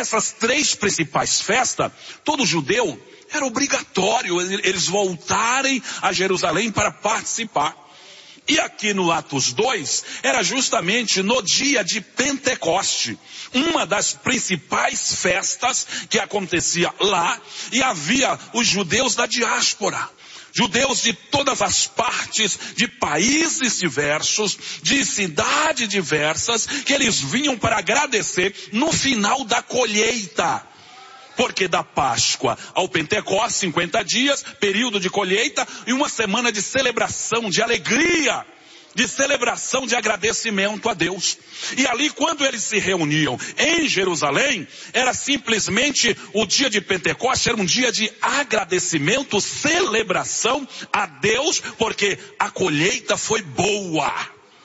essas 3 principais festas, todo judeu era obrigatório eles voltarem a Jerusalém para participar. E aqui no Atos 2, era justamente no dia de Pentecoste, uma das principais festas que acontecia lá, e havia os judeus da diáspora. Judeus de todas as partes, de países diversos, de cidades diversas, que eles vinham para agradecer no final da colheita. Porque da Páscoa ao Pentecostes, 50 dias, período de colheita, e uma semana de celebração, de alegria, de celebração, de agradecimento a Deus. E ali, quando eles se reuniam em Jerusalém, era simplesmente o dia de Pentecostes, era um dia de agradecimento, celebração a Deus, porque a colheita foi boa.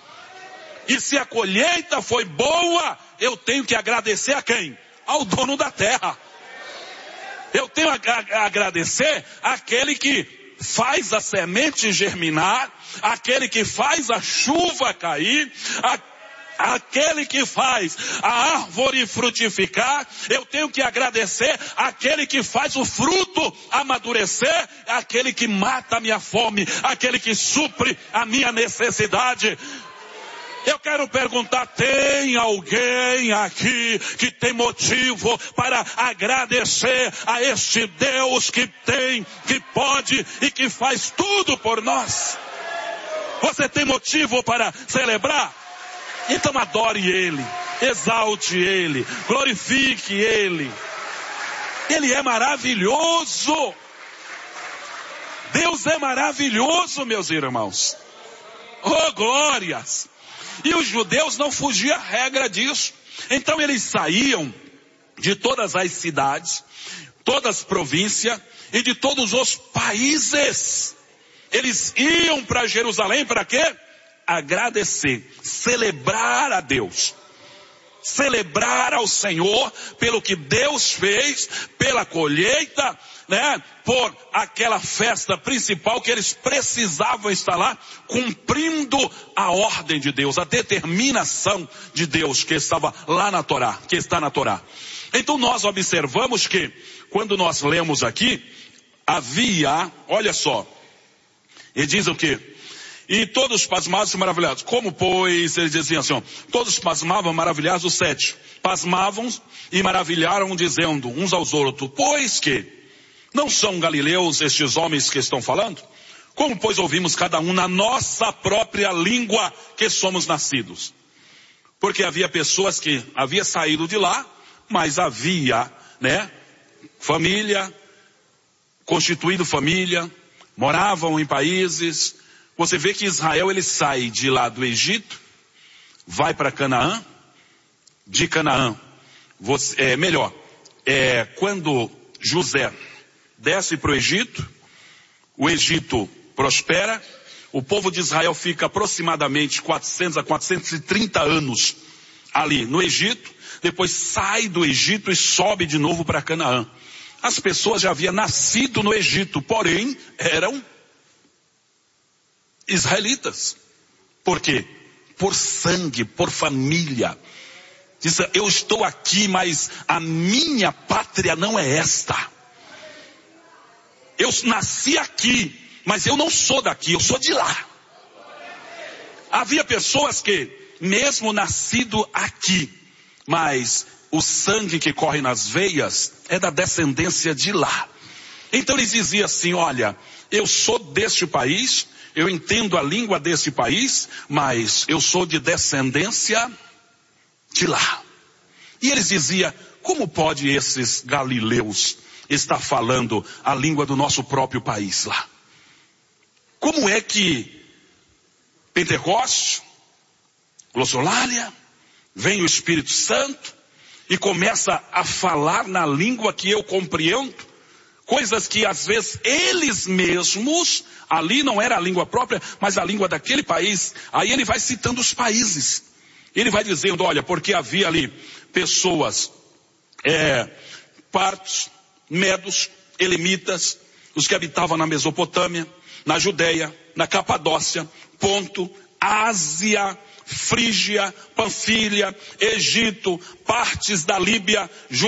E se a colheita foi boa, eu tenho que agradecer a quem? Ao dono da terra. Eu tenho a agradecer àquele que faz a semente germinar, aquele que faz a chuva cair, aquele que faz a árvore frutificar. Eu tenho que agradecer àquele que faz o fruto amadurecer, aquele que mata a minha fome, aquele que supre a minha necessidade. Eu quero perguntar, tem alguém aqui que tem motivo para agradecer a este Deus que tem, que pode e que faz tudo por nós? Você tem motivo para celebrar? Então adore Ele, exalte Ele, glorifique Ele. Ele é maravilhoso. Deus é maravilhoso, meus irmãos. Oh, glórias! E os judeus não fugiam à regra disso. Então eles saíam de todas as cidades, todas as províncias e de todos os países. Eles iam para Jerusalém para quê? Agradecer, celebrar a Deus. Celebrar ao Senhor pelo que Deus fez, pela colheita, né? Por aquela festa principal que eles precisavam estar lá, cumprindo a ordem de Deus, a determinação de Deus que estava lá na Torá, que está na Torá. Então nós observamos que, quando nós lemos aqui, havia, olha só, ele diz o quê? E todos pasmados e maravilhados. Como, pois, eles diziam assim, ó, todos pasmavam, maravilhados, os 7. Pasmavam e maravilharam, dizendo uns aos outros, pois que não são galileus estes homens que estão falando? Como, pois, ouvimos cada um na nossa própria língua que somos nascidos? Porque havia pessoas que haviam saído de lá, mas havia, né, família, constituído família, moravam em países. Você vê que Israel, ele sai de lá do Egito, vai para Canaã, de Canaã, quando José desce para o Egito prospera, o povo de Israel fica aproximadamente 400 a 430 anos ali no Egito, depois sai do Egito e sobe de novo para Canaã. As pessoas já haviam nascido no Egito, porém eram israelitas. Por quê? Por sangue, por família. Diz, eu estou aqui, mas a minha pátria não é esta. Eu nasci aqui, mas eu não sou daqui, eu sou de lá. Havia pessoas que, mesmo nascido aqui, mas o sangue que corre nas veias é da descendência de lá. Então eles diziam assim, olha, eu sou deste país, eu entendo a língua desse país, mas eu sou de descendência de lá. E eles diziam, como pode esses galileus estar falando a língua do nosso próprio país lá? Como é que Pentecostes, glossolalia, vem o Espírito Santo e começa a falar na língua que eu compreendo? Coisas que às vezes eles mesmos, ali não era a língua própria, mas a língua daquele país. Aí ele vai citando os países. Ele vai dizendo, olha, porque havia ali pessoas, partos, medos, elemitas, os que habitavam na Mesopotâmia, na Judeia, na Capadócia, Ponto, Ásia, Frígia, Panfilha, Egito, partes da Líbia,